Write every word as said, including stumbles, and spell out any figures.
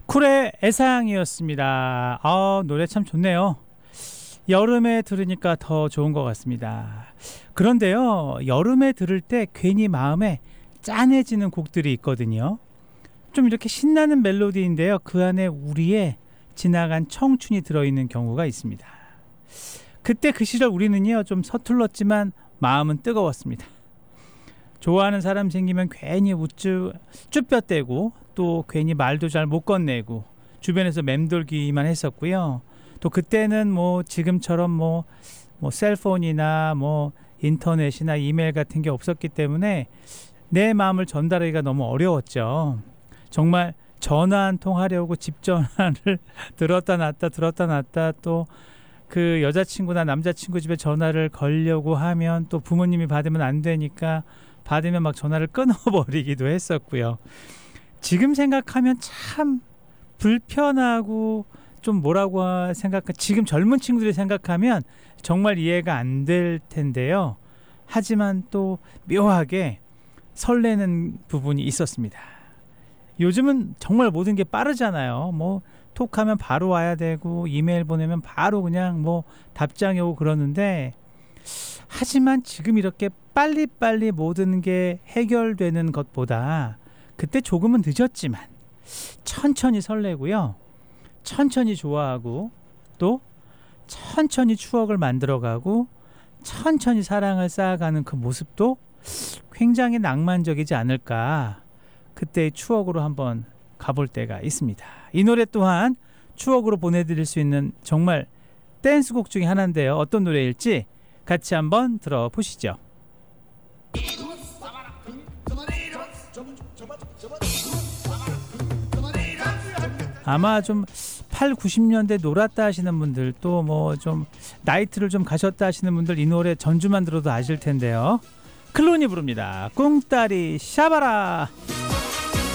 쿨의 애상이었습니다. 아, 노래 참 좋네요. 여름에 들으니까 더 좋은 것 같습니다. 그런데요, 여름에 들을 때 괜히 마음에 짠해지는 곡들이 있거든요. 좀 이렇게 신나는 멜로디인데요, 그 안에 우리의 지나간 청춘이 들어있는 경우가 있습니다. 그때 그 시절 우리는요, 좀 서툴렀지만 마음은 뜨거웠습니다. 좋아하는 사람 생기면 괜히 우쭈 쭈뼛대고 또 괜히 말도 잘 못 건네고 주변에서 맴돌기만 했었고요. 또 그때는 뭐 지금처럼 뭐, 뭐 셀폰이나 뭐 인터넷이나 이메일 같은 게 없었기 때문에 내 마음을 전달하기가 너무 어려웠죠. 정말 전화 한 통 하려고 집 전화를 들었다 놨다 들었다 놨다 또 그 여자친구나 남자친구 집에 전화를 걸려고 하면 또 부모님이 받으면 안 되니까 받으면 막 전화를 끊어버리기도 했었고요. 지금 생각하면 참 불편하고 좀 뭐라고 생각하 지금 젊은 친구들이 생각하면 정말 이해가 안 될 텐데요. 하지만 또 묘하게 설레는 부분이 있었습니다. 요즘은 정말 모든 게 빠르잖아요. 뭐 톡하면 바로 와야 되고 이메일 보내면 바로 그냥 뭐 답장이 오고 그러는데, 하지만 지금 이렇게 빨리빨리 모든 게 해결되는 것보다 그때 조금은 늦었지만 천천히 설레고요, 천천히 좋아하고 또 천천히 추억을 만들어가고 천천히 사랑을 쌓아가는 그 모습도 굉장히 낭만적이지 않을까, 그때의 추억으로 한번 가볼 때가 있습니다. 이 노래 또한 추억으로 보내드릴 수 있는 정말 댄스곡 중에 하나인데요. 어떤 노래일지 같이 한번 들어보시죠. 아마 좀 팔, 구십 년대 놀았다 하시는 분들, 또 뭐 좀 나이트를 좀 가셨다 하시는 분들 이 노래 전주만 들어도 아실 텐데요. 클론이 부릅니다. 꿍따리 샤바라.